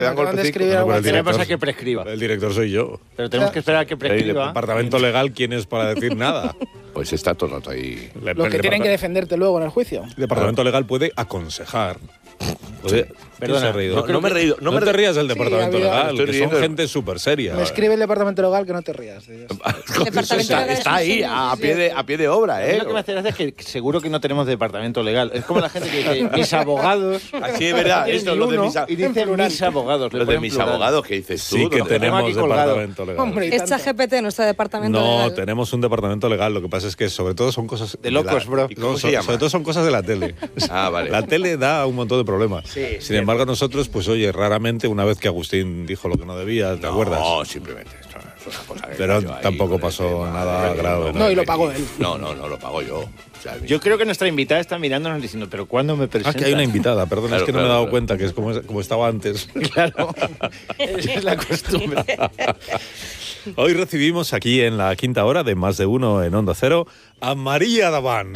Te dan golpecitos. Tenemos a que prescriba. El director soy yo. Pero tenemos que esperar a que prescriba. El departamento legal, ¿quién es para decir nada? Pues está todo el rato ahí. Los que tienen que defenderte luego en el juicio. El departamento legal puede aconsejar. Perdona, no me he reído. No te rías del departamento legal, estoy que riendo. son gente súper seria. Me escribe el departamento legal que no te rías de ellos. Está ahí, a pie de obra, Lo que me hace gracia es que seguro que no tenemos departamento legal. Es como la gente que dice mis abogados. Así es verdad. Esto, lo de Y dice mis abogados. Lo de mis abogados, que dices tú. Sí que ¿no? tenemos aquí colgado. departamento legal. Hombre, Es ChatGPT, nuestro departamento No, legal. tenemos un departamento legal. Lo que pasa es que sobre todo son cosas De locos, bro. ¿Y cómo No, se llama? sobre todo son cosas de la tele. Ah, vale. La tele da un montón de problemas. Sí, Sin embargo, nosotros, pues oye, raramente, una vez que Agustín dijo lo que no debía, ¿te acuerdas? No, simplemente. Esto es una cosa que Pero yo ahí tampoco con el pasó tema, nada grave, No, y lo pagó él. No, lo pago yo. O sea, Yo creo que nuestra invitada está mirándonos diciendo, pero ¿cuándo me Ah, presentas? que hay una invitada, perdón, Claro, es que no me he claro, dado claro. cuenta que es como estaba antes. Claro, esa es la costumbre. Hoy recibimos aquí en la quinta hora de Más de Uno en Onda Cero a María Daván.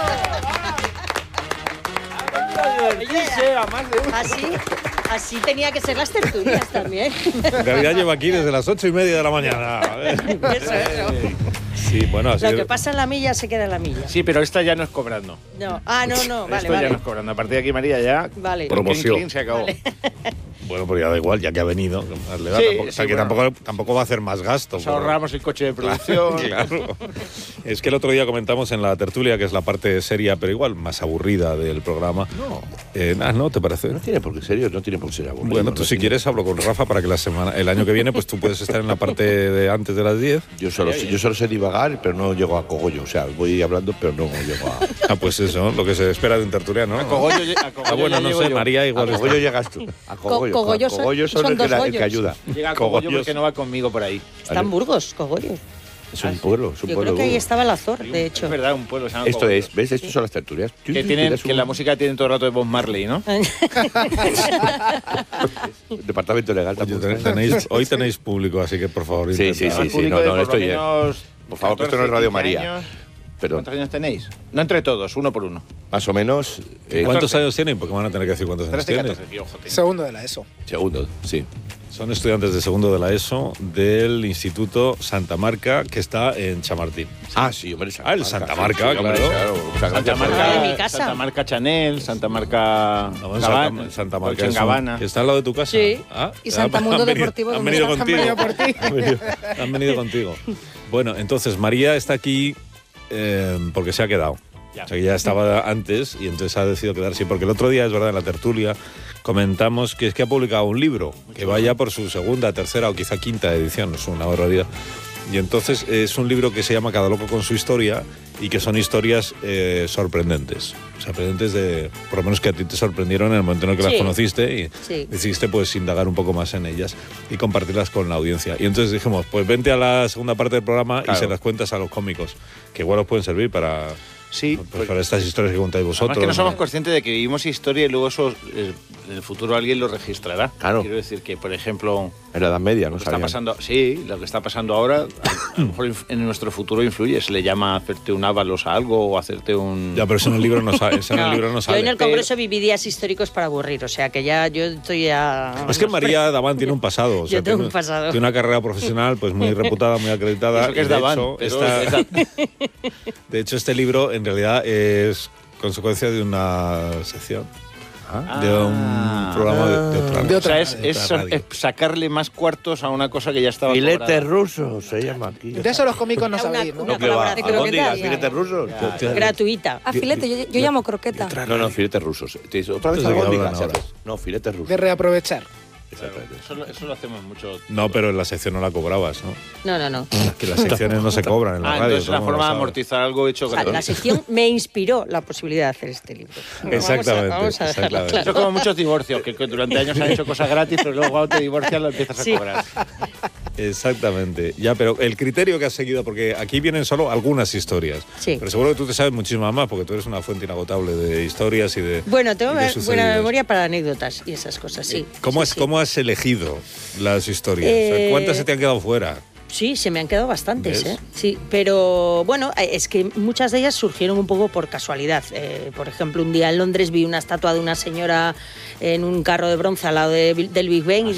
Así tenía que ser las tertulias también. En realidad lleva aquí desde las 8:30 de la mañana. Eso. Sí, bueno, así Lo que pasa en la milla se queda en la milla. Sí, pero esta ya no es cobrando. No. Ah, no, vale, Esto ya no es cobrando. A partir de aquí, María, ya... Vale. Promoción. Clean, se acabó. Bueno, pues ya da igual, ya que ha venido. Le da, Sí, tampoco, o sea, sí, que bueno. tampoco va a hacer más gasto. Nos ahorramos el coche de producción. Claro. Es que el otro día comentamos en la tertulia, que es la parte seria, pero igual más aburrida del programa. ¿No te parece? no tiene por qué ser aburrido. Bueno, tú si quieres hablo con Rafa para que el año que viene pues tú puedes estar en la parte de antes de las 10. Yo solo sé divagar, pero no llego a cogollo. O sea, voy hablando, pero no llego a... Ah, pues eso, lo que se espera de un tertuliano. A Cogollo Bueno, ya no llego sé, yo. María A igual cogollo está. llegas tú. A cogollo. Cogollo A cogollo son el dos que gollos. ayuda. Llega a Cogollo Cogollos. porque no va conmigo por ahí. Está en Burgos, Cogollos. Es un pueblo, Yo creo que ahí duro. estaba el Azor, de hecho. Es verdad, un pueblo se llama Esto Cogollo. es, ¿ves? Estas son las tertulias. Que la música tiene todo el rato de Bob Marley, ¿no? Departamento legal Oye, también. hoy tenéis público, así que por favor Sí, intentad. sí, Público no, de por esto lo ya- menos Por favor, que esto no es 14, Radio 15 María. años. Pero ¿Cuántos años tenéis? No entre todos, uno por uno. más o menos... ¿Cuántos años tienen? Porque van a tener que decir cuántos años 13, tienen. 14, tío, joder. Segundo de la ESO. Segundos, sí. Son estudiantes de segundo de la ESO del Instituto Santa Marca, que está en Chamartín. Ah, sí, hombre. el Santa Marca, Sí, hombre, claro. Muchas Santa gracias por- Marca. Marca, de mi casa. Santa Marca Chanel, Santa Marca No, Gabbana, Santa Marca Dolce & Gabbana. que está al lado de tu casa. Sí. Ah, Y Santa han Mundo venido- Deportivo, Han donde venido está- contigo. por ti. Han venido contigo. Bueno, entonces María está aquí porque se ha quedado. Ya. O sea, que ya estaba antes y entonces ha decidido quedarse. Porque el otro día, es verdad, en la tertulia comentamos que es que ha publicado un libro que vaya por su segunda, tercera o quizá quinta edición. Es una barbaridad. Y entonces es un libro que se llama Cada loco con su historia y que son historias sorprendentes. Sorprendentes por lo menos que a ti te sorprendieron en el momento en el que las Sí. conociste y Sí. decidiste pues indagar un poco más en ellas y compartirlas con la audiencia. Y entonces dijimos, pues vente a la segunda parte del programa Claro. y se las cuentas a los cómicos, que igual os pueden servir para, Sí, pues, para estas historias que contáis vosotros. Además que no somos ¿no? conscientes de que vivimos historia y luego eso en el futuro alguien lo registrará. Claro. Quiero decir que, por ejemplo, En la Edad Media, ¿no? lo que está sabían. pasando, sí, lo que está pasando ahora, a lo mejor en nuestro futuro influye. Se le llama hacerte un ávalos a algo o hacerte un... Ya, pero eso en el libro no sale. Eso en el libro no Yo sale. en el Congreso viví días históricos para aburrir, o sea que ya yo estoy ya... Es que María Daván tiene un pasado. O sea, Yo tengo tiene- un pasado. Tiene una carrera profesional pues muy reputada, muy acreditada. Eso que es y de Daván, hecho, pero de hecho, este libro en realidad es consecuencia de una sección. De un programa de otra De O sea, otra es radio. sacarle más cuartos a una cosa que ya estaba Filetes cobrada. rusos se llama aquí. De eso los cómicos no Era una- sabéis, ¿no? una ¿Qué va? colaboración. ¿A dónde croquetas, irás? ¿Filetes rusos? Gratuita. Ah, filete, yo llamo croqueta. No, filetes rusos. Te dice, otra vez Entonces, ¿de qué albóndigas, hablan ahora? ¿sabes? No, filetes rusos. De reaprovechar. Exactamente. Eso lo hacemos mucho. No, pero en la sección no la cobrabas, ¿no? No. Que las secciones no se cobran en la radio. Entonces es una ¿cómo forma lo de sabes? amortizar algo hecho O sea, gratis. la sección me inspiró la posibilidad de hacer este libro. Exactamente, Vamos a dejarlo exactamente. claro. Eso es como muchos divorcios, que durante años han hecho cosas gratis, pero luego cuando te divorcias lo empiezas Sí. a cobrar. Exactamente. Ya, pero el criterio que has seguido, porque aquí vienen solo algunas historias. Sí. Pero seguro que tú te sabes muchísimas más, porque tú eres una fuente inagotable de historias y de. Bueno, tengo y de buena sucedidos. memoria para anécdotas y esas cosas, sí. ¿Cómo, Sí, sí. ¿Cómo has elegido las historias? O sea, ¿cuántas se te han quedado fuera? Sí, se me han quedado bastantes, ¿Ves? ¿eh? Sí, pero bueno, es que muchas de ellas surgieron un poco por casualidad. Por ejemplo, un día en Londres vi una estatua de una señora en un carro de bronce al lado del Big Ben y